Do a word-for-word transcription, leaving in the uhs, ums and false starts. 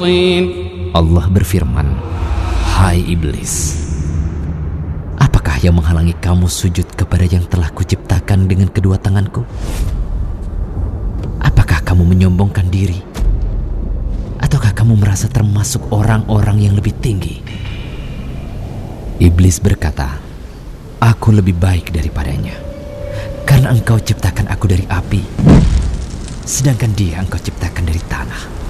طين. Allah berfirman, "Hai iblis, apakah yang menghalangi kamu sujud kepada yang telah kuciptakan dengan kedua tanganku? Apakah kamu menyombongkan diri? Ataukah kamu merasa termasuk orang-orang yang lebih tinggi?" Iblis berkata, "Aku lebih baik daripadanya, karena engkau ciptakan aku dari api, sedangkan dia engkau ciptakan dari tanah."